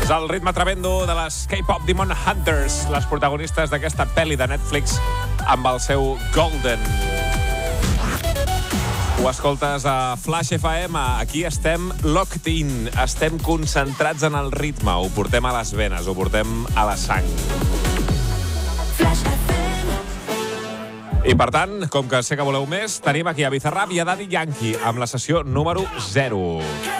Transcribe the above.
És el ritme tremendo de les K-pop Demon Hunters, les protagonistes d'aquesta pel·li de Netflix amb el seu Golden. Ho escoltes a Flash FM. Aquí estem locked in, estem concentrats en el ritme, ho portem a les venes, ho portem a la sang. I per tant, com que sé que voleu més, tenim aquí a Bizarrap i a Daddy Yankee amb la sessió número 0.